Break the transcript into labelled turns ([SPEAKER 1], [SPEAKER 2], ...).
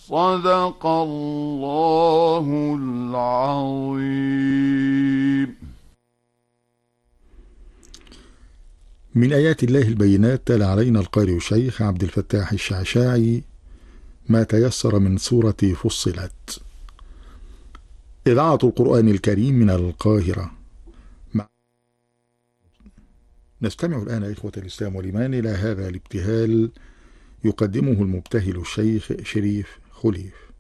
[SPEAKER 1] صدق الله العظيم.
[SPEAKER 2] من آيات الله البينات تلا علينا القارئ الشيخ عبد الفتاح الشعشاعي ما تيسر من سورة فصلت. إذاعة القرآن الكريم من القاهرة. نستمع الآن إخوة الإسلام والإيمان إلى هذا الابتهال يقدمه المبتهل الشيخ شريف خليف.